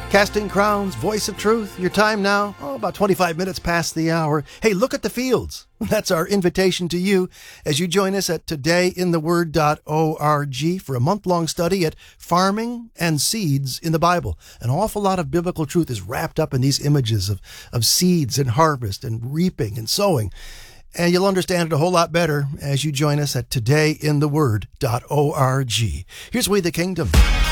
Casting Crowns, Voice of Truth. Your time now, about 25 minutes past the hour. Hey, look at the fields. That's our invitation to you as you join us at todayintheword.org for a month-long study at farming and seeds in the Bible. An awful lot of biblical truth is wrapped up in these images of seeds and harvest and reaping and sowing. And you'll understand it a whole lot better as you join us at todayintheword.org. Here's We the Kingdom.